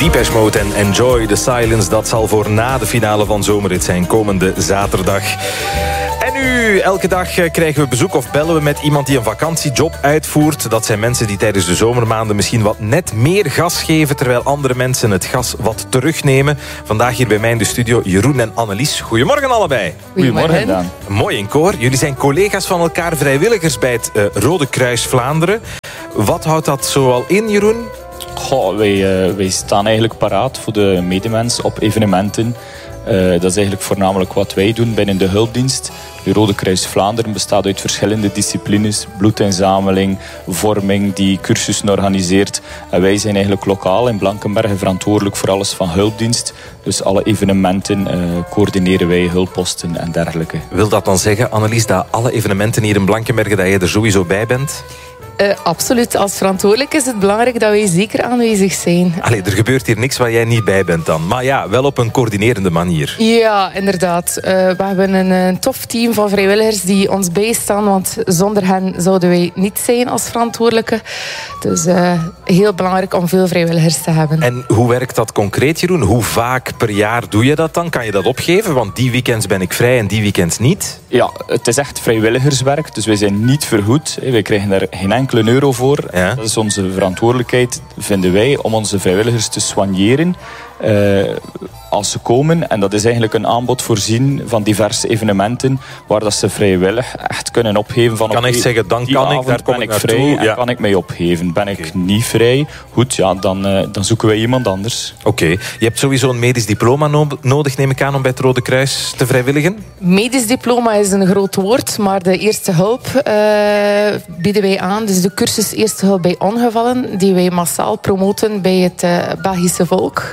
Depeche Mode en Enjoy the Silence. Dat zal voor na de finale van Zomerrit zijn komende zaterdag. En nu, elke dag krijgen we bezoek of bellen we met iemand die een vakantiejob uitvoert. Dat zijn mensen die tijdens de zomermaanden misschien wat net meer gas geven, terwijl andere mensen het gas wat terugnemen. Vandaag hier bij mij in de studio Jeroen en Annelies. Goedemorgen allebei. Goedemorgen, Daan. Mooi in koor. Jullie zijn collega's van elkaar, vrijwilligers bij het Rode Kruis Vlaanderen. Wat houdt dat zoal in, Jeroen? Goh, wij staan eigenlijk paraat voor de medemens op evenementen. Dat is eigenlijk voornamelijk wat wij doen binnen de hulpdienst. De Rode Kruis Vlaanderen bestaat uit verschillende disciplines. Bloedinzameling, vorming, die cursussen organiseert. En wij zijn eigenlijk lokaal in Blankenberge verantwoordelijk voor alles van hulpdienst. Dus alle evenementen coördineren wij, hulpposten en dergelijke. Wil dat dan zeggen, Annelies, dat alle evenementen hier in Blankenberge, dat jij er sowieso bij bent? Absoluut. Als verantwoordelijk is het belangrijk dat wij zeker aanwezig zijn. Allee, er gebeurt hier niks waar jij niet bij bent dan. Maar ja, wel op een coördinerende manier. Ja, inderdaad. We hebben een tof team van vrijwilligers die ons bijstaan, want zonder hen zouden wij niet zijn als verantwoordelijke. Dus heel belangrijk om veel vrijwilligers te hebben. En hoe werkt dat concreet, Jeroen? Hoe vaak per jaar doe je dat dan? Kan je dat opgeven? Want die weekends ben ik vrij en die weekends niet. Ja, het is echt vrijwilligerswerk, dus wij zijn niet vergoed. Wij krijgen daar geen enkele euro voor. Ja. Dat is onze verantwoordelijkheid, vinden wij, om onze vrijwilligers te soigneren als ze komen. En dat is eigenlijk een aanbod voorzien van diverse evenementen waar dat ze vrijwillig echt kunnen opgeven van... Kan echt zeggen, dan kan ik, daar kom ik naartoe. Vrij en kan ik mij opgeven. Ben ik niet vrij, goed, ja, dan zoeken wij iemand anders. Oké. Je hebt sowieso een medisch diploma nodig, neem ik aan, om bij het Rode Kruis te vrijwilligen? Medisch diploma is een groot woord, maar de eerste hulp bieden wij aan. Dus de cursus Eerste Hulp bij Ongevallen, die wij massaal promoten bij het Belgische volk.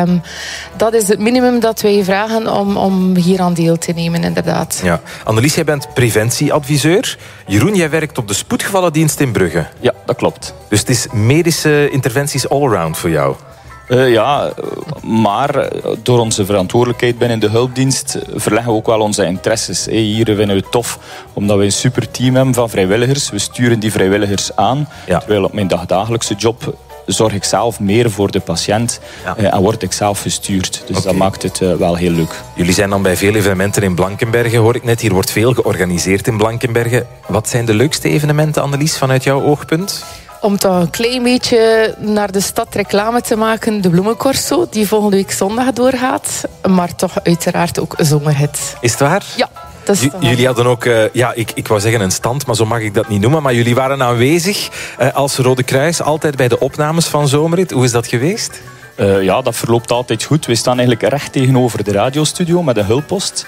Dat is het minimum dat wij vragen om hier aan deel te nemen, inderdaad. Ja. Annelies, jij bent preventieadviseur. Jeroen, jij werkt op de spoedgevallendienst in Brugge. Ja, dat klopt. Dus het is medische interventies allround voor jou? Ja, maar door onze verantwoordelijkheid binnen de hulpdienst verleggen we ook wel onze interesses. Hier vinden we het tof, omdat we een super team hebben van vrijwilligers. We sturen die vrijwilligers aan, terwijl op mijn dagdagelijkse job zorg ik zelf meer voor de patiënt en word ik zelf gestuurd. Dus dat maakt het wel heel leuk. Jullie zijn dan bij veel evenementen in Blankenberge, hoor ik net. Hier wordt veel georganiseerd in Blankenberge. Wat zijn de leukste evenementen, Annelies, vanuit jouw oogpunt? Om toch een klein beetje naar de stad reclame te maken, de Bloemencorso, die volgende week zondag doorgaat. Maar toch uiteraard ook een zomerhit. Is het waar? Ja. Jullie hadden ook, ik wou zeggen een stand, maar zo mag ik dat niet noemen. Maar jullie waren aanwezig als Rode Kruis, altijd bij de opnames van Zomerrit. Hoe is dat geweest? Ja, dat verloopt altijd goed. We staan eigenlijk recht tegenover de radiostudio met een hulppost.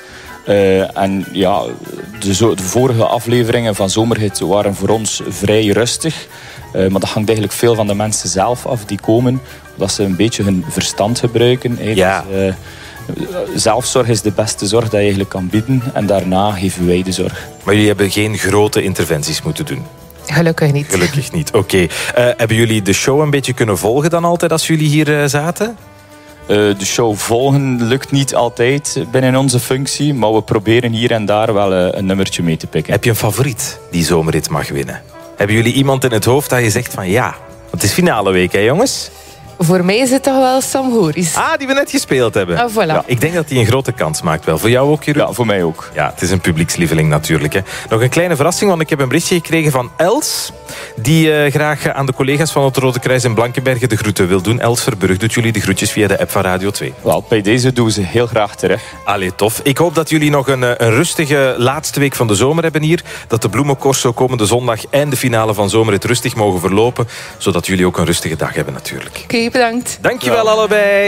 En ja, de vorige afleveringen van Zomerhit waren voor ons vrij rustig. Maar dat hangt eigenlijk veel van de mensen zelf af die komen. Dat ze een beetje hun verstand gebruiken. Ja. Dus, zelfzorg is de beste zorg dat je eigenlijk kan bieden. En daarna geven wij de zorg. Maar jullie hebben geen grote interventies moeten doen? Gelukkig niet. Gelukkig niet, oké. Hebben jullie de show een beetje kunnen volgen dan altijd als jullie hier zaten? De show volgen lukt niet altijd binnen onze functie. Maar we proberen hier en daar wel een nummertje mee te pikken. Heb je een favoriet die Zomerrit mag winnen? Hebben jullie iemand in het hoofd dat je zegt van ja? Want het is finale week, hè jongens? Voor mij is het toch wel Sam Horis. Ah, die we net gespeeld hebben. Ah, voilà. Ja, ik denk dat hij een grote kans maakt wel. Voor jou ook, Jeroen? Ja, voor mij ook. Ja, het is een publiekslieveling natuurlijk. Hè. Nog een kleine verrassing, want ik heb een berichtje gekregen van Els, die graag aan de collega's van het Rode Kruis in Blankenberge de groeten wil doen. Els Verburg doet jullie de groetjes via de app van Radio 2. Wel, bij deze doen we ze heel graag terug. Allee, tof. Ik hoop dat jullie nog een rustige laatste week van de zomer hebben hier. Dat de Bloemencorso komende zondag en de finale van Zomerrit rustig mogen verlopen. Zodat jullie ook een rustige dag hebben natuurlijk. Oké, bedankt. Dankjewel allebei.